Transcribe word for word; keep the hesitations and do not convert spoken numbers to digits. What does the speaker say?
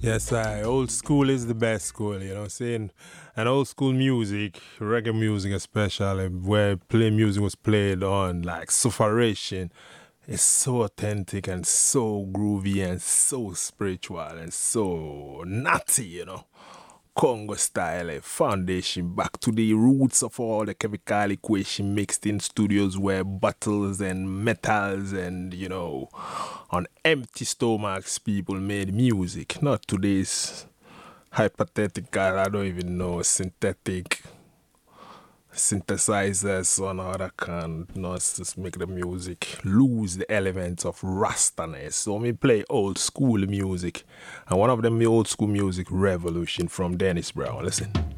Yes, I old school is the best school, you know what I'm saying? And old school music, reggae music especially, where play music was played on like sufferation, is so authentic and so groovy and so spiritual and so nutty, you know. Congo style, a foundation back to the roots of all the chemical equation mixed in studios where bottles and metals and, you know, on empty stomachs people made music. Not today's hypothetical, I don't even know, synthetic synthesizers on other can not just make the music lose the elements of rastaness. So me play old school music, and one of them old school music Revolution from Dennis Brown. Listen.